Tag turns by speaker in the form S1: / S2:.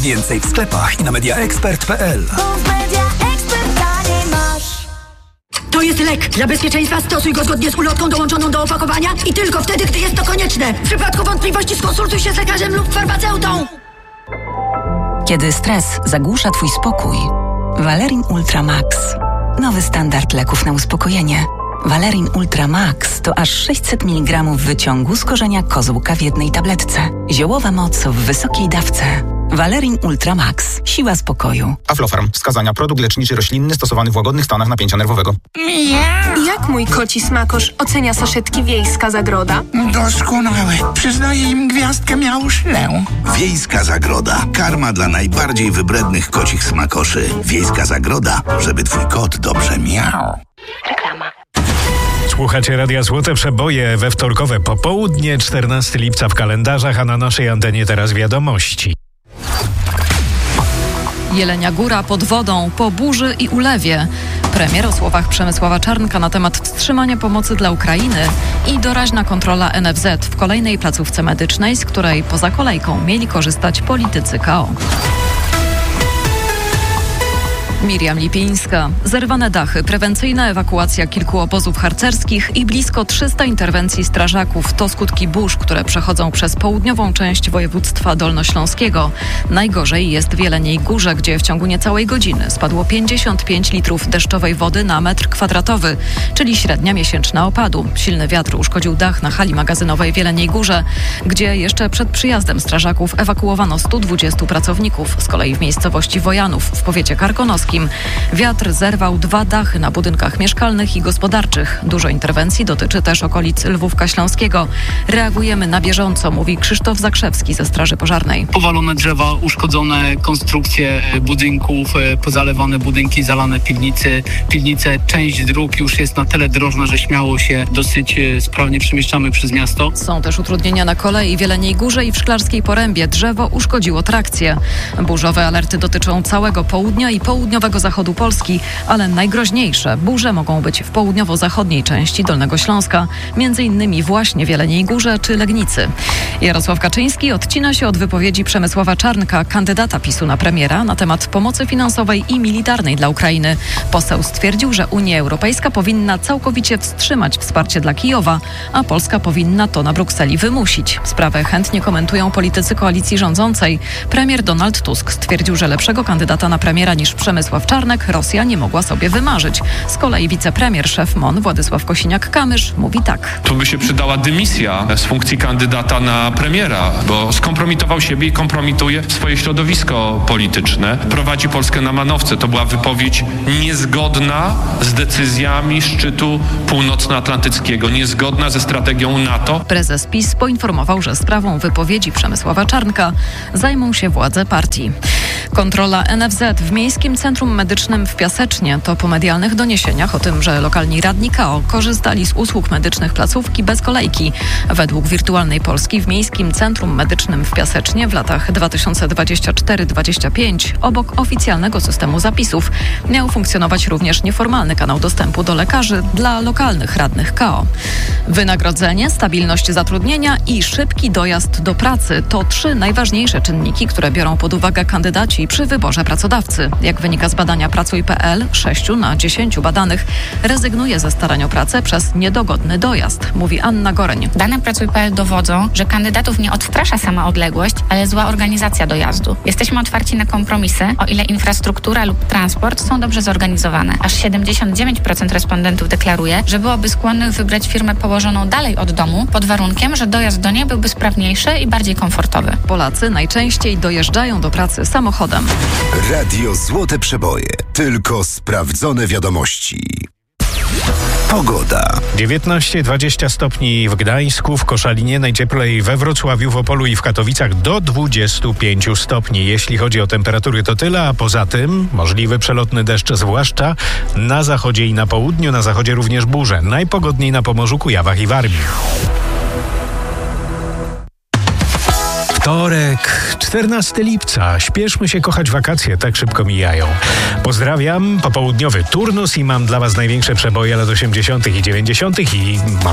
S1: Więcej w sklepach i na mediaexpert.pl.
S2: To jest lek. Dla bezpieczeństwa stosuj go zgodnie z ulotką dołączoną do opakowania i tylko wtedy, gdy jest to konieczne. W przypadku wątpliwości skonsultuj się z lekarzem lub farmaceutą.
S3: Kiedy stres zagłusza Twój spokój, Valerin Ultra Max. Nowy standard leków na uspokojenie. Valerin Ultra Max to aż 600 mg wyciągu z korzenia kozłka w jednej tabletce. Ziołowa moc w wysokiej dawce. Valerin Ultra Max. Siła spokoju.
S4: Aflofarm. Wskazania. Produkt leczniczy roślinny stosowany w łagodnych stanach napięcia nerwowego.
S5: Jak mój koci smakosz ocenia saszetki Wiejska Zagroda?
S6: Doskonałe. Przyznaję im gwiazdkę miauszlę.
S7: Wiejska Zagroda. Karma dla najbardziej wybrednych kocich smakoszy. Wiejska Zagroda, żeby twój kot dobrze miał.
S5: Reklama.
S8: Słuchacie Radia Złote Przeboje we wtorkowe popołudnie, 14 lipca w kalendarzach, a na naszej antenie teraz wiadomości.
S9: Jelenia Góra pod wodą, po burzy i ulewie. Premier o słowach Przemysława Czarnka na temat wstrzymania pomocy dla Ukrainy i doraźna kontrola NFZ w kolejnej placówce medycznej, z której poza kolejką mieli korzystać politycy KO. Miriam Lipińska. Zerwane dachy, prewencyjna ewakuacja kilku obozów harcerskich i blisko 300 interwencji strażaków to skutki burz, które przechodzą przez południową część województwa dolnośląskiego. Najgorzej jest w Jeleniej Górze, gdzie w ciągu niecałej godziny spadło 55 litrów deszczowej wody na metr kwadratowy, czyli średnia miesięczna opadu. Silny wiatr uszkodził dach na hali magazynowej w Jeleniej Górze, gdzie jeszcze przed przyjazdem strażaków ewakuowano 120 pracowników. Z kolei w miejscowości Wojanów w powiecie karkonoskim wiatr zerwał 2 dachy na budynkach mieszkalnych i gospodarczych. Dużo interwencji dotyczy też okolic Lwówka Śląskiego. Reagujemy na bieżąco, mówi Krzysztof Zakrzewski ze Straży Pożarnej.
S10: Powalone drzewa, uszkodzone konstrukcje budynków, pozalewane budynki, zalane piwnice. Część dróg już jest na tyle drożna, że śmiało się dosyć sprawnie przemieszczamy przez miasto.
S9: Są też utrudnienia na kolei w Jeleniej Górze i w Szklarskiej Porębie. Drzewo uszkodziło trakcję. Burzowe alerty dotyczą całego południa i południowego zachodu Polski, ale najgroźniejsze burze mogą być w południowo-zachodniej części Dolnego Śląska, między innymi właśnie w Jeleniej Górze czy Legnicy. Jarosław Kaczyński odcina się od wypowiedzi Przemysława Czarnka, kandydata PiS-u na premiera, na temat pomocy finansowej i militarnej dla Ukrainy. Poseł stwierdził, że Unia Europejska powinna całkowicie wstrzymać wsparcie dla Kijowa, a Polska powinna to na Brukseli wymusić. Sprawę chętnie komentują politycy koalicji rządzącej. Premier Donald Tusk stwierdził, że lepszego kandydata na premiera niż Przemysław Czarnek Rosja nie mogła sobie wymarzyć. Z kolei wicepremier, szef MON Władysław Kosiniak-Kamysz mówi tak.
S11: Tu by się przydała dymisja z funkcji kandydata na premiera, bo skompromitował siebie i kompromituje swoje środowisko polityczne. Prowadzi Polskę na manowce. To była wypowiedź niezgodna z decyzjami szczytu północnoatlantyckiego, niezgodna ze strategią NATO.
S9: Prezes PiS poinformował, że sprawą wypowiedzi Przemysława Czarnka zajmą się władze partii. Kontrola NFZ w Miejskim Centrum Medycznym w Piasecznie to po medialnych doniesieniach o tym, że lokalni radni KO korzystali z usług medycznych placówki bez kolejki. Według Wirtualnej Polski w Miejskim Centrum Medycznym w Piasecznie w latach 2024-2025 obok oficjalnego systemu zapisów miał funkcjonować również nieformalny kanał dostępu do lekarzy dla lokalnych radnych KO. Wynagrodzenie, stabilność zatrudnienia i szybki dojazd do pracy to 3 najważniejsze czynniki, które biorą pod uwagę kandydaci przy wyborze pracodawcy. Jak wynika z badania Pracuj.pl, 6 na 10 badanych rezygnuje ze starań o pracę przez niedogodny dojazd, mówi Anna Goreń.
S12: Dane Pracuj.pl dowodzą, że kandydatów nie odstrasza sama odległość, ale zła organizacja dojazdu. Jesteśmy otwarci na kompromisy, o ile infrastruktura lub transport są dobrze zorganizowane. Aż 79% respondentów deklaruje, że byłoby skłonnych wybrać firmę położoną dalej od domu, pod warunkiem, że dojazd do niej byłby sprawniejszy i bardziej komfortowy.
S9: Polacy najczęściej dojeżdżają do pracy samochodem.
S1: Radio Złote Przeboje. Tylko sprawdzone wiadomości. Pogoda.
S8: 19-20 stopni w Gdańsku, w Koszalinie, najcieplej we Wrocławiu, w Opolu i w Katowicach do 25 stopni. Jeśli chodzi o temperatury, to tyle, a poza tym możliwy przelotny deszcz, zwłaszcza na zachodzie i na południu, na zachodzie również burze. Najpogodniej na Pomorzu, Kujawach i Warmii. Wtorek, 14 lipca. Śpieszmy się kochać wakacje, tak szybko mijają. Pozdrawiam, popołudniowy turnus i mam dla Was największe przeboje lat 80. i 90. i mam